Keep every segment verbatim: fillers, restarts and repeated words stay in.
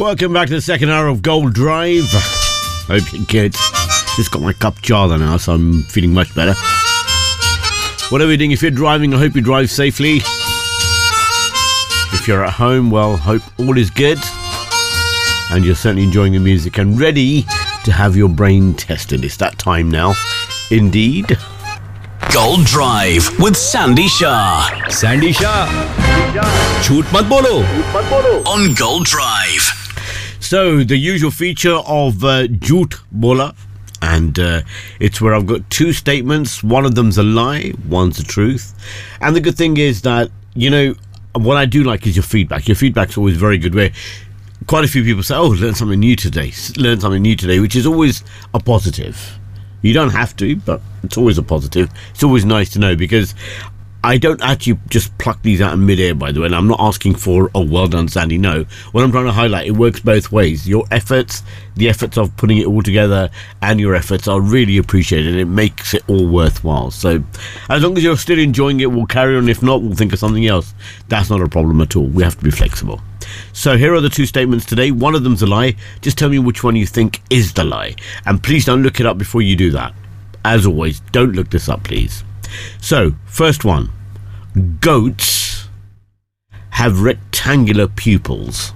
Welcome back to the second hour of Gold Drive. Hope you're good. Just got my cup charger now, so I'm feeling much better. Whatever you're doing, if you're driving, I hope you drive safely. If you're at home, well, hope all is good. And you're certainly enjoying the music and ready to have your brain tested. It's that time now. Indeed. Gold Drive with Sandy Shah. Sandy Shah. Jhoot mat bolo. On Gold Drive. So, the usual feature of uh, Jhoot Bola. And uh, it's where I've got two statements. One of them's a lie, one's the truth. And the good thing is that, you know, what I do like is your feedback. Your feedback's always very good. Where quite a few people say, oh, learn something new today. Learn something new today, which is always a positive. You don't have to, but it's always a positive. It's always nice to know, because I don't actually just pluck these out in midair, by the way, and I'm not asking for, oh, well done, Sandy. No. What I'm trying to highlight, it works both ways. Your efforts, the efforts of putting it all together, and your efforts are really appreciated. It makes it all worthwhile. So, as long as you're still enjoying it, we'll carry on. If not, we'll think of something else. That's not a problem at all. We have to be flexible. So, here are the two statements today. One of them's a lie. Just tell me which one you think is the lie. And please don't look it up before you do that. As always, don't look this up, please. So, first one. Goats have rectangular pupils.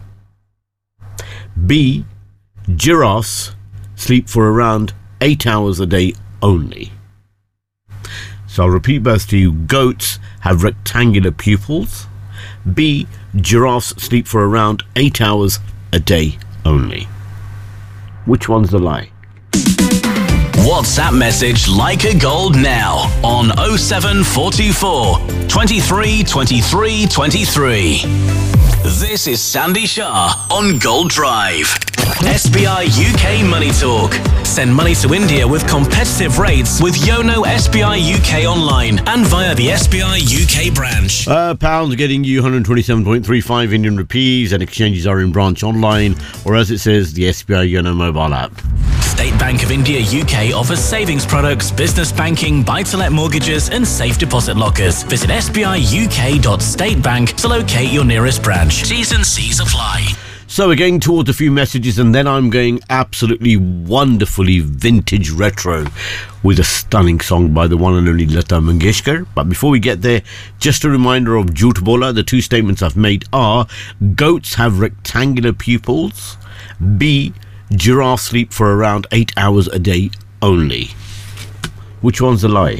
B. Giraffes sleep for around eight hours a day only. So I'll repeat both to you. Goats have rectangular pupils. B. Giraffes sleep for around eight hours a day only. Which one's the lie? WhatsApp message Like a Gold now on oh seven four two four, twenty-three, twenty-three, twenty-three. This is Sandy Shah on Gold Drive. S B I U K Money Talk. Send money to India with competitive rates with Yono S B I U K online and via the S B I U K branch. Uh, pounds getting you one hundred twenty-seven point three five Indian rupees, and exchanges are in branch online, or as it says, the S B I Yono mobile app. State Bank of India U K offers savings products, business banking, buy-to-let mortgages and safe deposit lockers. Visit s b i u k dot state bank to locate your nearest branch. T's and C's apply. So we're getting towards a few messages, and then I'm going absolutely wonderfully vintage retro with a stunning song by the one and only Lata Mangeshkar. But before we get there, just a reminder of Jhoot Bola. The two statements I've made are: goats have rectangular pupils. B. Giraffes sleep for around eight hours a day only. Which one's the lie?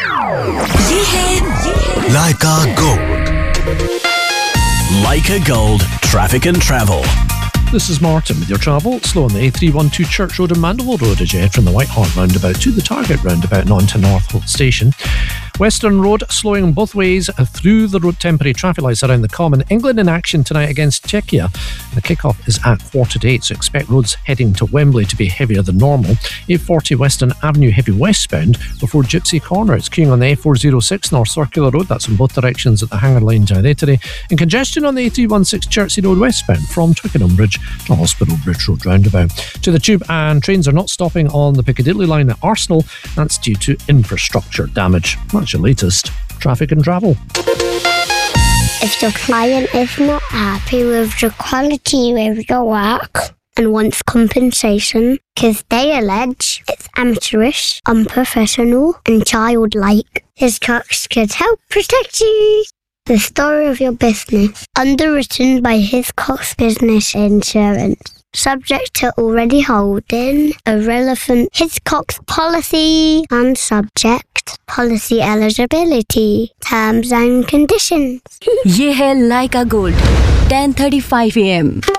Like a Gold. Like a Gold, traffic and travel. This is Martin with your travel. Slow on the A three twelve Church Road and Mandeville Road as you head from the White Hart roundabout to the Target roundabout and on to Northolt Station. Western Road slowing both ways through the road. Temporary traffic lights around the Common. England in action tonight against Czechia. The kick-off is at quarter to eight, so expect roads heading to Wembley to be heavier than normal. A forty Western Avenue heavy westbound before Gypsy Corner. It's queuing on the A four oh six North Circular Road. That's in both directions at the Hanger Line Directory. And congestion on the A three sixteen Chertsey Road westbound from Twickenham Bridge to Hospital Bridge Road roundabout. To the tube, and trains are not stopping on the Piccadilly line at Arsenal. That's due to infrastructure damage. That's your latest traffic and travel. If your client is not happy with the quality of your work and wants compensation because they allege it's amateurish, unprofessional and childlike, Hiscox could help protect you. The story of your business, underwritten by Hiscox Business Insurance. Subject to already holding a relevant Hiscox policy and subject policy eligibility, terms and conditions. ये है Like a Gold, ten thirty-five a m